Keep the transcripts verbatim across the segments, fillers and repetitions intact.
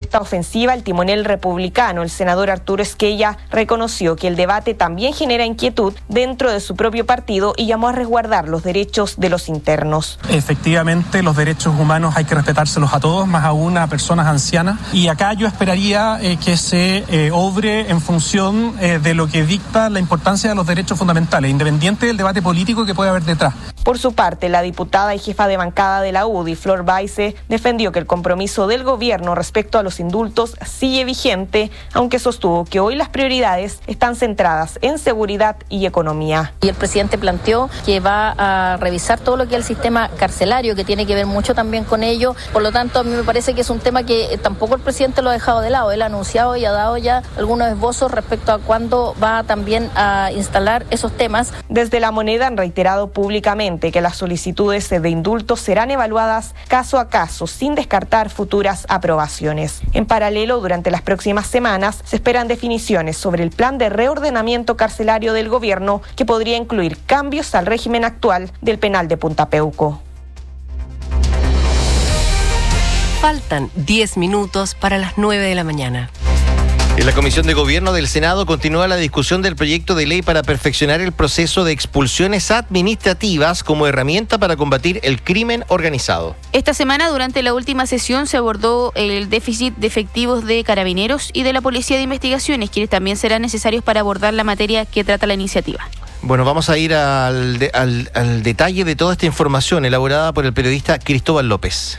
esta ofensiva, el timonel republicano, el senador Arturo Esquella, reconoció que el debate también genera inquietud dentro de su propio partido y llamó a resguardar los derechos de los internos. Efectivamente, los derechos humanos hay que respetárselos a todos, más aún a personas ancianas. Y acá yo esperaría eh, que se eh, obre en función eh, de lo que dicta la importancia de los derechos fundamentales, independiente del debate político que puede haber detrás. Por su parte, la diputada y jefa de bancada de la U D I, Flor Baize, defendió que el compromiso del gobierno respecto a los indultos sigue vigente, aunque sostuvo que hoy las prioridades están centradas en seguridad y economía. Y el presidente planteó que va a revisar todo lo que es el sistema carcelario, que tiene que ver mucho también con ello. Por lo tanto, a mí me parece que es un tema que tampoco el presidente lo ha dejado de lado. Él ha anunciado y ha dado ya algunos esbozos respecto a cuándo va también a instalar esos temas. Desde La Moneda han reiterado públicamente que las solicitudes de indultos serán evaluadas caso a caso, sin descartar futuras aprobaciones. En paralelo, durante las próximas semanas, se esperan definiciones sobre el plan de reordenamiento carcelario del gobierno, que podría incluir cambios al régimen actual del penal de Punta Peuco. Faltan diez minutos para las nueve de la mañana. En la Comisión de Gobierno del Senado continúa la discusión del proyecto de ley para perfeccionar el proceso de expulsiones administrativas como herramienta para combatir el crimen organizado. Esta semana, durante la última sesión, se abordó el déficit de efectivos de Carabineros y de la Policía de Investigaciones, quienes también serán necesarios para abordar la materia que trata la iniciativa. Bueno, vamos a ir al, de, al, al detalle de toda esta información elaborada por el periodista Cristóbal López.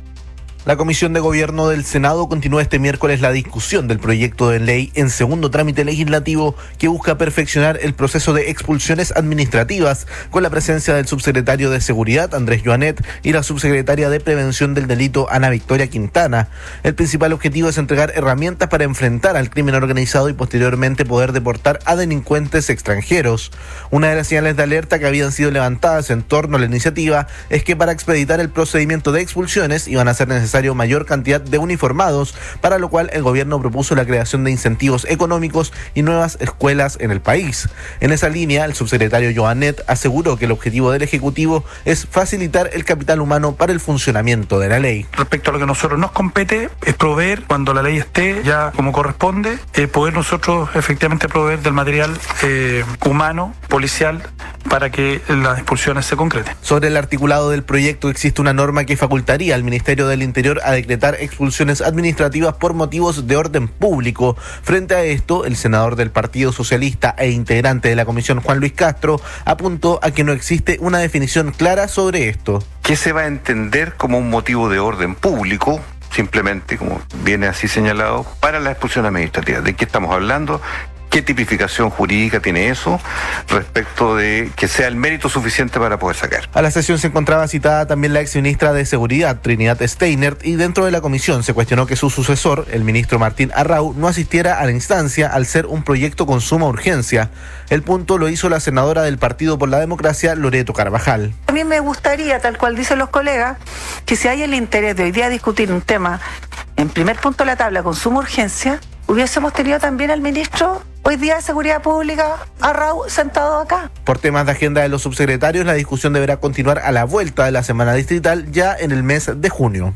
La Comisión de Gobierno del Senado continúa este miércoles la discusión del proyecto de ley en segundo trámite legislativo que busca perfeccionar el proceso de expulsiones administrativas, con la presencia del subsecretario de Seguridad, Andrés Joanet, y la subsecretaria de Prevención del Delito, Ana Victoria Quintana. El principal objetivo es entregar herramientas para enfrentar al crimen organizado y posteriormente poder deportar a delincuentes extranjeros. Una de las señales de alerta que habían sido levantadas en torno a la iniciativa es que para expeditar el procedimiento de expulsiones iban a ser necesarios mayor cantidad de uniformados, para lo cual el gobierno propuso la creación de incentivos económicos y nuevas escuelas en el país. En esa línea, el subsecretario Joanet aseguró que el objetivo del Ejecutivo es facilitar el capital humano para el funcionamiento de la ley. Respecto a lo que a nosotros nos compete, es proveer, cuando la ley esté ya como corresponde, eh, poder nosotros efectivamente proveer del material eh, humano, policial, para que las expulsiones se concreten. Sobre el articulado del proyecto existe una norma que facultaría al Ministerio del Interior a decretar expulsiones administrativas por motivos de orden público. Frente a esto, el senador del Partido Socialista e integrante de la comisión, Juan Luis Castro, apuntó a que no existe una definición clara sobre esto. ¿Qué se va a entender como un motivo de orden público? Simplemente, como viene así señalado, para la expulsión administrativa. ¿De qué estamos hablando? ¿Qué tipificación jurídica tiene eso respecto de que sea el mérito suficiente para poder sacar? A la sesión se encontraba citada también la exministra de Seguridad, Trinidad Steinert, y dentro de la comisión se cuestionó que su sucesor, el ministro Martín Arrau, no asistiera a la instancia al ser un proyecto con suma urgencia. El punto lo hizo la senadora del Partido por la Democracia, Loreto Carvajal. A mí me gustaría, tal cual dicen los colegas, que si hay el interés de hoy día discutir un tema en primer punto de la tabla con suma urgencia, hubiésemos tenido también al ministro hoy día de Seguridad Pública, Arrau, sentado acá. Por temas de agenda de los subsecretarios, la discusión deberá continuar a la vuelta de la semana distrital, ya en el mes de junio.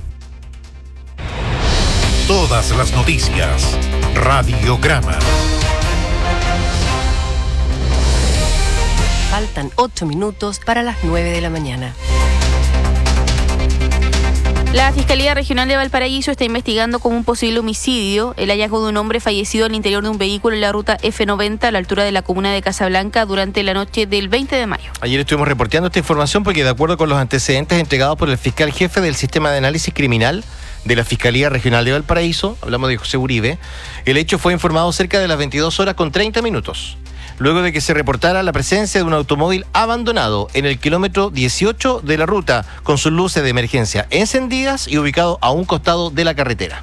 Todas las noticias. Radiograma. Faltan ocho minutos para las nueve de la mañana. La Fiscalía Regional de Valparaíso está investigando como un posible homicidio el hallazgo de un hombre fallecido al interior de un vehículo en la ruta F noventa a la altura de la comuna de Casablanca durante la noche del veinte de mayo. Ayer estuvimos reporteando esta información porque, de acuerdo con los antecedentes entregados por el fiscal jefe del Sistema de Análisis Criminal de la Fiscalía Regional de Valparaíso, hablamos de José Uribe, el hecho fue informado cerca de las veintidós horas con treinta minutos. Luego de que se reportara la presencia de un automóvil abandonado en el kilómetro dieciocho de la ruta, con sus luces de emergencia encendidas y ubicado a un costado de la carretera.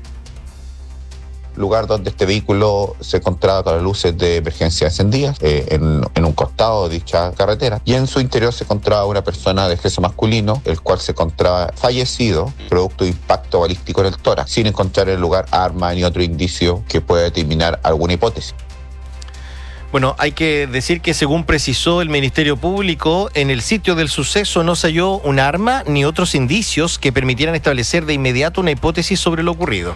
Lugar donde este vehículo se encontraba con las luces de emergencia encendidas eh, en, en un costado de dicha carretera, y en su interior se encontraba una persona de sexo masculino, el cual se encontraba fallecido producto de impacto balístico en el tórax, sin encontrar en el lugar arma ni otro indicio que pueda determinar alguna hipótesis. Bueno, hay que decir que, según precisó el Ministerio Público, en el sitio del suceso no se halló un arma ni otros indicios que permitieran establecer de inmediato una hipótesis sobre lo ocurrido.